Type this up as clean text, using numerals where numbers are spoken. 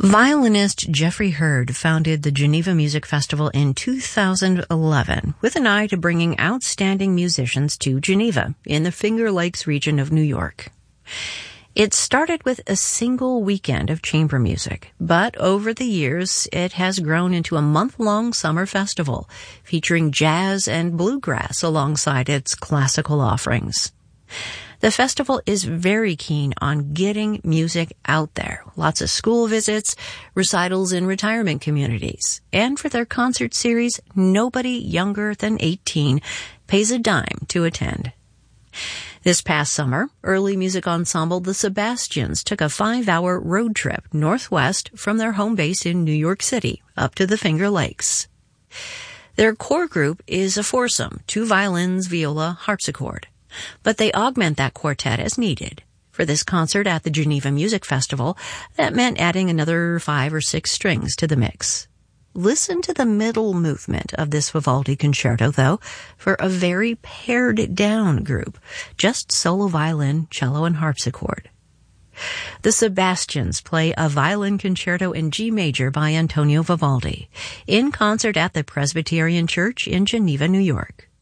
Violinist Jeffrey Hurd founded the Geneva Music Festival in 2011 with an eye to bringing outstanding musicians to Geneva in the Finger Lakes region of New York. It started with a single weekend of chamber music, but over the years it has grown into a month-long summer festival featuring jazz and bluegrass alongside its classical offerings. The festival is very keen on getting music out there. Lots of school visits, recitals in retirement communities. And for their concert series, nobody younger than 18 pays a dime to attend. This past summer, early music ensemble The Sebastians took a 5-hour road trip northwest from their home base in New York City up to the Finger Lakes. Their core group is a foursome, 2 violins, viola, harpsichord. But they augment that quartet as needed. For this concert at the Geneva Music Festival, that meant adding another 5 or 6 strings to the mix. Listen to the middle movement of this Vivaldi concerto, though, for a very pared-down group, just solo violin, cello, and harpsichord. The Sebastians play a violin concerto in G major by Antonio Vivaldi, in concert at the Presbyterian Church in Geneva, New York.